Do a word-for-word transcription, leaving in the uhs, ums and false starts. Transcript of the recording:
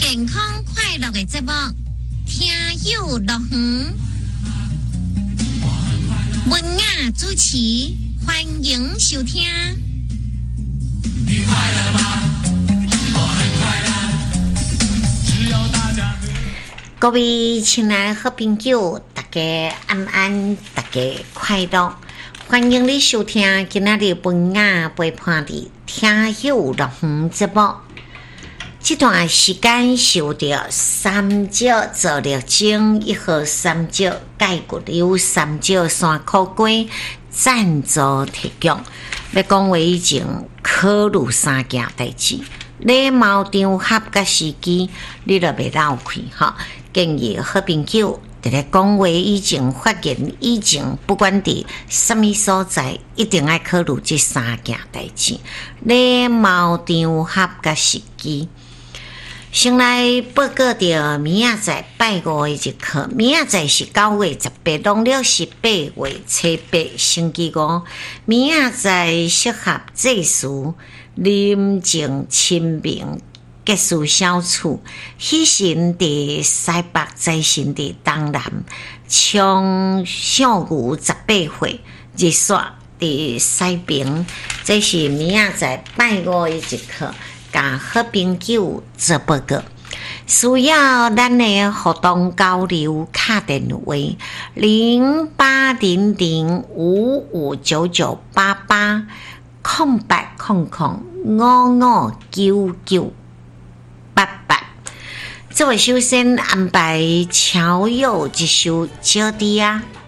健康快乐的节目，听友乐园，文雅主持，欢迎收听。 你快乐吗？我很快乐。只要大家各位亲爱的好朋友，大家安安，大家快乐！欢迎你收听今仔日文雅陪伴的听友乐园节目。这段时间受到三角造力精一号三角解骨瘤三角山苦瓜赞助提供。要讲话以前考虑三件代志，礼貌场合甲时机，你就袂漏开哈。建议好朋友伫咧讲话以前、发言以前，不管伫什么所在，一定要考虑这三件代志：礼貌场合甲时机。先来报告着明仔载拜五的日课，明仔载是九月十八，农历是八月初八，星期五。明仔载适合祭祀宁静清明，结束小处，喜神伫西北，财神伫东南，冲上牛十八岁，日煞伫西边。这是明仔载拜五的日课。甲好朋友做报告，需要咱的互动交流卡电话零八零零五五九九八八空八空空五五九九八八。这位首先安排乔友一首小弟啊。